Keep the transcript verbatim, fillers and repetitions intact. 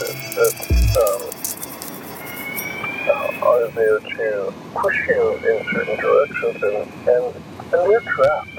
forces that um, uh, are there to push you in certain directions, and, and, and they're trapped.